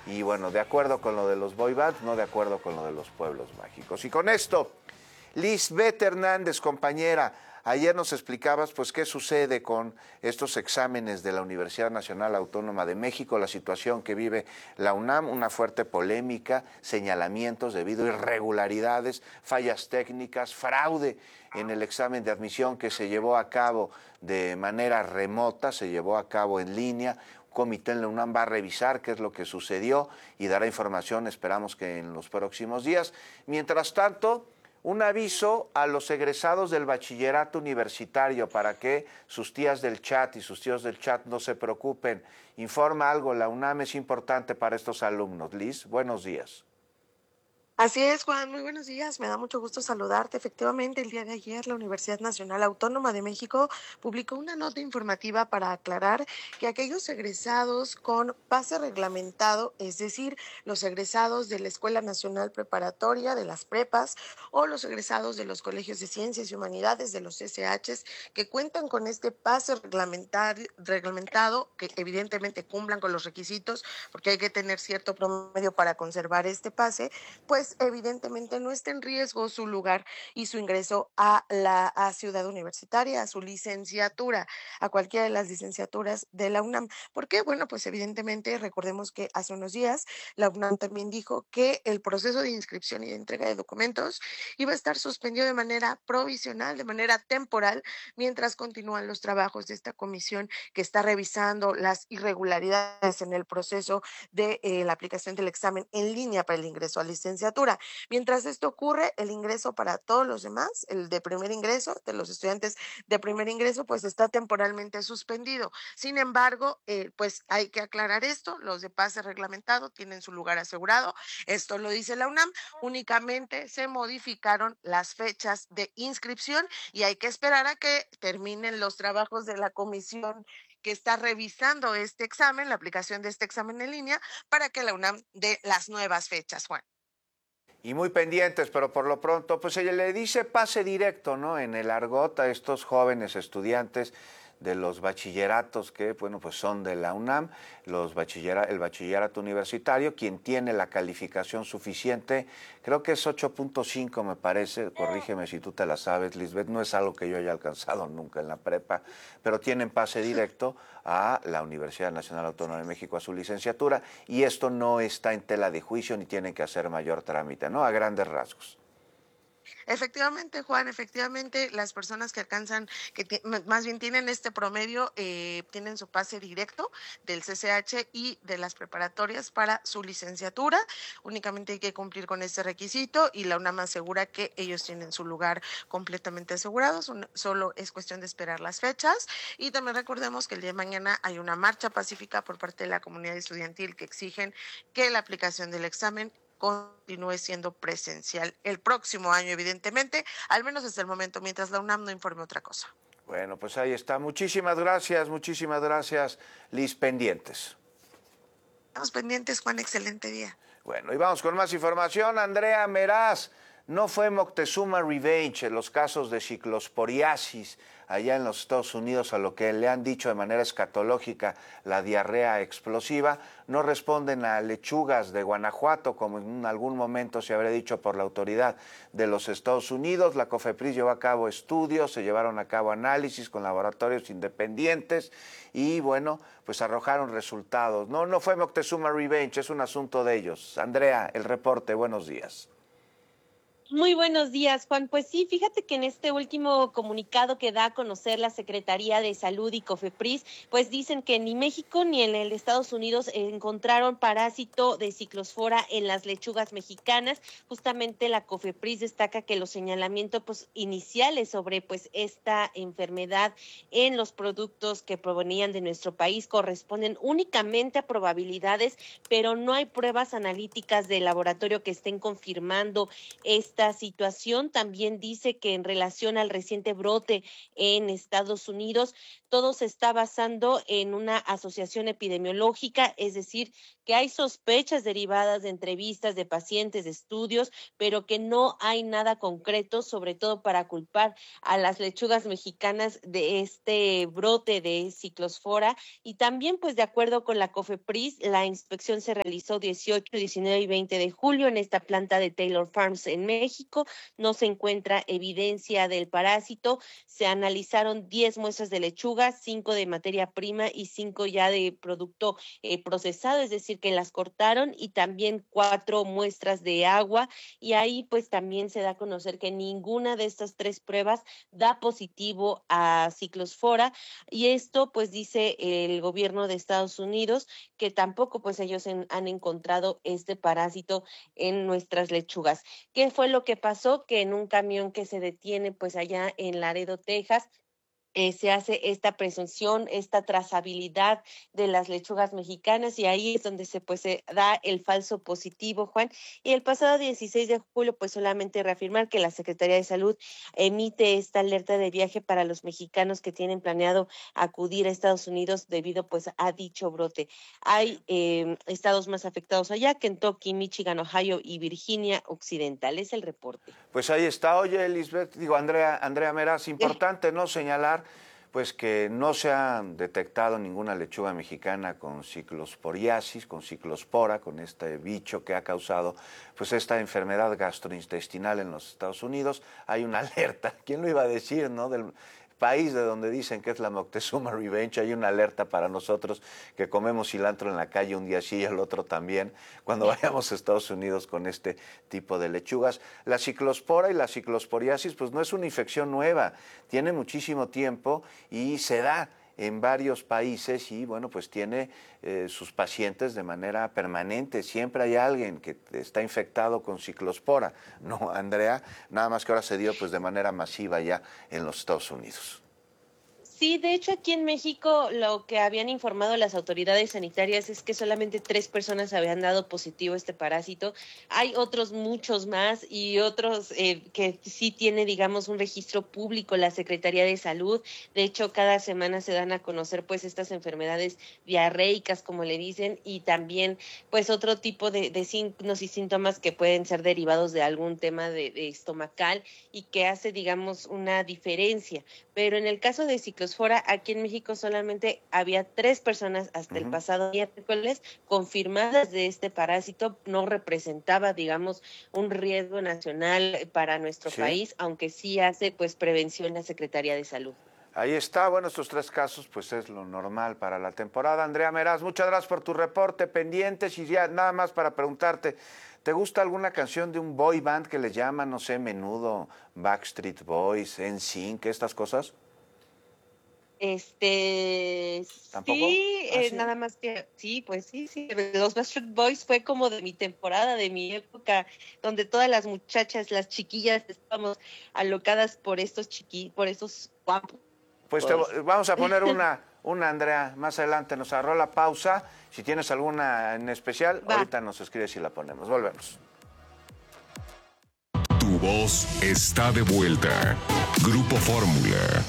Y bueno, de acuerdo con lo de los boy bands, no de acuerdo con lo de los pueblos mágicos. Y con esto, Lisbeth Hernández, compañera, ayer nos explicabas pues qué sucede con estos exámenes de la Universidad Nacional Autónoma de México, la situación que vive la UNAM, una fuerte polémica, señalamientos debido a irregularidades, fallas técnicas, fraude en el examen de admisión que se llevó a cabo de manera remota, se llevó a cabo en línea. Comité en la UNAM va a revisar qué es lo que sucedió y dará información, esperamos que en los próximos días. Mientras tanto, un aviso a los egresados del bachillerato universitario para que sus tías del chat y sus tíos del chat no se preocupen. Informa algo, la UNAM es importante para estos alumnos. Liz, buenos días. Así es, Juan, muy buenos días. Me da mucho gusto saludarte. Efectivamente, el día de ayer la Universidad Nacional Autónoma de México publicó una nota informativa para aclarar que aquellos egresados con pase reglamentado, es decir, los egresados de la Escuela Nacional Preparatoria, de las prepas, o los egresados de los colegios de ciencias y humanidades, de los SHs, que cuentan con este pase reglamentado, que evidentemente cumplan con los requisitos, porque hay que tener cierto promedio para conservar este pase, pues evidentemente no está en riesgo su lugar y su ingreso a Ciudad Universitaria, a su licenciatura, a cualquiera de las licenciaturas de la UNAM. ¿Por qué? Bueno, pues evidentemente recordemos que hace unos días la UNAM también dijo que el proceso de inscripción y de entrega de documentos iba a estar suspendido de manera provisional, de manera temporal, mientras continúan los trabajos de esta comisión que está revisando las irregularidades en el proceso de la aplicación del examen en línea para el ingreso a licenciatura. Mientras esto ocurre, el ingreso para todos los demás, el de primer ingreso, de los estudiantes de primer ingreso, pues está temporalmente suspendido. Sin embargo, pues hay que aclarar esto, los de pase reglamentado tienen su lugar asegurado, esto lo dice la UNAM, únicamente se modificaron las fechas de inscripción y hay que esperar a que terminen los trabajos de la comisión que está revisando este examen, la aplicación de este examen en línea, para que la UNAM dé las nuevas fechas, Juan. Y muy pendientes, pero por lo pronto, pues ella le dice pase directo, ¿no? En el argot a estos jóvenes estudiantes de los bachilleratos que, bueno, pues son de la UNAM, el bachillerato universitario, quien tiene la calificación suficiente, creo que es 8.5 me parece, corrígeme si tú te la sabes, Lisbeth, no es algo que yo haya alcanzado nunca en la prepa, pero tienen pase directo a la Universidad Nacional Autónoma de México a su licenciatura y esto no está en tela de juicio ni tienen que hacer mayor trámite, ¿no? A grandes rasgos. Efectivamente, Juan, efectivamente, las personas que alcanzan, más bien tienen este promedio, tienen su pase directo del CCH y de las preparatorias para su licenciatura. Únicamente hay que cumplir con este requisito y la UNAM asegura que ellos tienen su lugar completamente asegurado. Solo es cuestión de esperar las fechas. Y también recordemos que el día de mañana hay una marcha pacífica por parte de la comunidad estudiantil que exigen que la aplicación del examen continúe siendo presencial el próximo año, evidentemente, al menos hasta el momento, mientras la UNAM no informe otra cosa. Bueno, pues ahí está. Muchísimas gracias, Liz, pendientes. Estamos pendientes, Juan, excelente día. Bueno, y vamos con más información. Andrea Meraz, no fue Moctezuma Revenge en los casos de ciclosporiasis allá en los Estados Unidos, a lo que le han dicho de manera escatológica la diarrea explosiva, no responden a lechugas de Guanajuato, como en algún momento se habría dicho por la autoridad de los Estados Unidos. La COFEPRIS llevó a cabo estudios, se llevaron a cabo análisis con laboratorios independientes y bueno, pues arrojaron resultados. No fue Moctezuma Revenge, es un asunto de ellos. Andrea, el reporte, buenos días. Muy buenos días, Juan. Pues sí, fíjate que en este último comunicado que da a conocer la Secretaría de Salud y COFEPRIS, pues dicen que ni México ni en el Estados Unidos encontraron parásito de ciclospora en las lechugas mexicanas. Justamente la COFEPRIS destaca que los señalamientos iniciales sobre pues esta enfermedad en los productos que provenían de nuestro país corresponden únicamente a probabilidades, pero no hay pruebas analíticas de laboratorio que estén confirmando esta esta situación. También dice que en relación al reciente brote en Estados Unidos, todo se está basando en una asociación epidemiológica, es decir, que hay sospechas derivadas de entrevistas de pacientes, de estudios, pero que no hay nada concreto, sobre todo para culpar a las lechugas mexicanas de este brote de ciclospora. Y también, pues de acuerdo con la COFEPRIS, la inspección se realizó 18, 19 y 20 de julio en esta planta de Taylor Farms en México. No se encuentra evidencia del parásito. Se analizaron 10 muestras de lechuga, 5 de materia prima y 5 ya de producto procesado, es decir, que las cortaron, y también 4 muestras de agua, y ahí pues también se da a conocer que ninguna de estas 3 pruebas da positivo a ciclospora, y esto pues dice el gobierno de Estados Unidos que tampoco pues ellos han encontrado este parásito en nuestras lechugas. ¿Qué fue lo que pasó? Que en un camión que se detiene pues allá en Laredo, Texas, se hace esta presunción, esta trazabilidad de las lechugas mexicanas, y ahí es donde se da el falso positivo, Juan. Y el pasado 16 de julio, pues solamente reafirmar que la Secretaría de Salud emite esta alerta de viaje para los mexicanos que tienen planeado acudir a Estados Unidos debido pues a dicho brote. Hay estados más afectados allá: Kentucky, Michigan, Ohio y Virginia Occidental. Es el reporte. Pues ahí está. Oye, Lisbeth, Andrea Meraz, importante no señalar pues que no se ha detectado ninguna lechuga mexicana con ciclosporiasis, con ciclospora, con este bicho que ha causado pues esta enfermedad gastrointestinal en los Estados Unidos. Hay una alerta, ¿quién lo iba a decir, no? Del país de donde dicen que es la Moctezuma Revenge, hay una alerta para nosotros que comemos cilantro en la calle un día sí y el otro también, cuando vayamos a Estados Unidos con este tipo de lechugas. La ciclospora y la ciclosporiasis pues no es una infección nueva, tiene muchísimo tiempo y se da en varios países y bueno, pues tiene sus pacientes de manera permanente. Siempre hay alguien que está infectado con ciclospora, ¿no, Andrea? Nada más que ahora se dio pues de manera masiva ya en los Estados Unidos. Sí, de hecho aquí en México lo que habían informado las autoridades sanitarias es que solamente 3 personas habían dado positivo a este parásito. Hay otros muchos más y otros que sí tiene, digamos, un registro público la Secretaría de Salud. De hecho, cada semana se dan a conocer pues estas enfermedades diarreicas, como le dicen, y también pues otro tipo de signos y síntomas que pueden ser derivados de algún tema de estomacal y que hace, digamos, una diferencia. Pero en el caso de ciclospora, aquí en México solamente había 3 personas hasta el pasado miércoles confirmadas de este parásito. No representaba, digamos, un riesgo nacional para nuestro país, aunque sí hace pues prevención la Secretaría de Salud. Ahí está, bueno, estos 3 casos pues es lo normal para la temporada. Andrea Meraz, muchas gracias por tu reporte, pendientes, y ya nada más para preguntarte, ¿te gusta alguna canción de un boy band que les llaman, no sé, Menudo, Backstreet Boys, NSYNC, estas cosas? ¿Tampoco? Sí, ¿sí? Nada más que, sí, pues sí, los Backstreet Boys fue como de mi temporada, de mi época, donde todas las muchachas, las chiquillas, estábamos alocadas por estos guapos. Pues vamos a poner una, Andrea, más adelante nos agarró la pausa. Si tienes alguna en especial, ahorita nos escribes y la ponemos. Volvemos. Tu voz está de vuelta. Grupo Fórmula.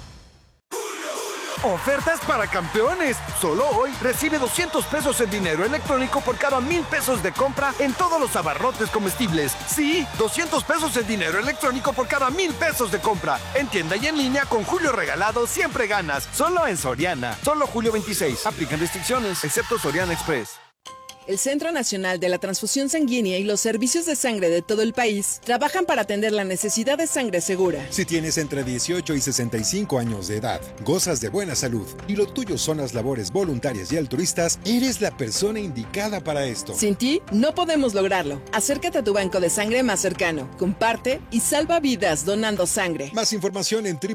Ofertas para campeones. Solo hoy recibe 200 pesos en dinero electrónico por cada 1,000 pesos de compra en todos los abarrotes comestibles. Sí, 200 pesos en dinero electrónico por cada 1,000 pesos de compra. En tienda y en línea con Julio Regalado siempre ganas. Solo en Soriana. Solo julio 26. Aplican restricciones, excepto Soriana Express. El Centro Nacional de la Transfusión Sanguínea y los servicios de sangre de todo el país trabajan para atender la necesidad de sangre segura. Si tienes entre 18 y 65 años de edad, gozas de buena salud y lo tuyo son las labores voluntarias y altruistas, eres la persona indicada para esto. Sin ti, no podemos lograrlo. Acércate a tu banco de sangre más cercano, comparte y salva vidas donando sangre. Más información en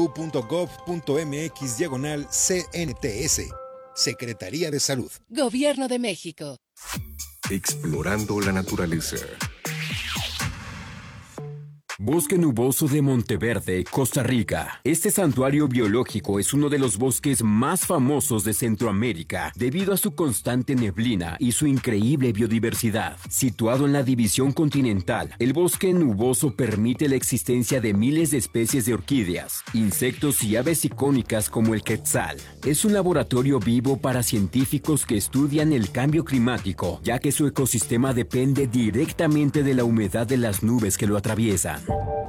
www.gov.mx/CNTS. Secretaría de Salud. Gobierno de México. Explorando la naturaleza. Bosque nuboso de Monteverde, Costa Rica. Este santuario biológico es uno de los bosques más famosos de Centroamérica debido a su constante neblina y su increíble biodiversidad. Situado en la división continental, el bosque nuboso permite la existencia de miles de especies de orquídeas, insectos y aves icónicas como el quetzal. Es un laboratorio vivo para científicos que estudian el cambio climático, ya que su ecosistema depende directamente de la humedad de las nubes que lo atraviesan.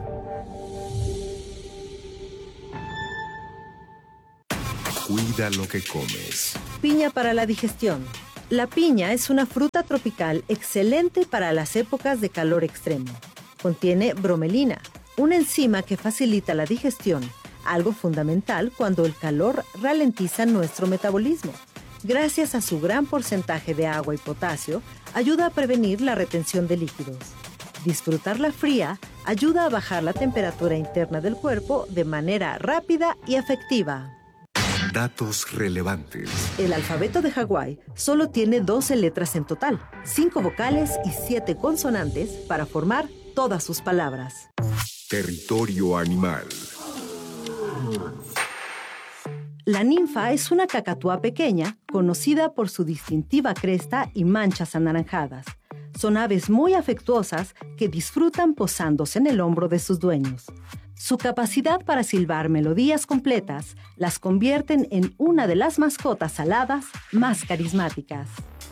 Cuida lo que comes. Piña para la digestión. La piña es una fruta tropical excelente para las épocas de calor extremo. Contiene bromelina, una enzima que facilita la digestión, algo fundamental cuando el calor ralentiza nuestro metabolismo. Gracias a su gran porcentaje de agua y potasio, ayuda a prevenir la retención de líquidos. Disfrutarla fría ayuda a bajar la temperatura interna del cuerpo de manera rápida y efectiva. Datos relevantes. El alfabeto de Hawái solo tiene 12 letras en total, 5 vocales y 7 consonantes para formar todas sus palabras. Territorio animal. La ninfa es una cacatúa pequeña, conocida por su distintiva cresta y manchas anaranjadas. Son aves muy afectuosas que disfrutan posándose en el hombro de sus dueños. Su capacidad para silbar melodías completas las convierten en una de las mascotas aladas más carismáticas.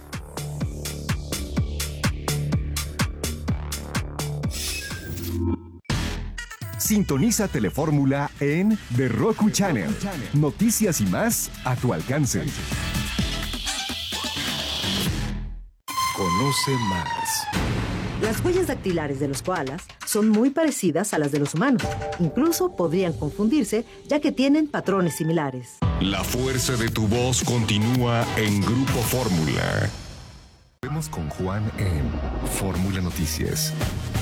Sintoniza Telefórmula en The Roku Channel. Noticias y más a tu alcance. Conoce más. Las huellas dactilares de los koalas son muy parecidas a las de los humanos. Incluso podrían confundirse, ya que tienen patrones similares. La fuerza de tu voz continúa en Grupo Fórmula. Vemos con Juan en Fórmula Noticias.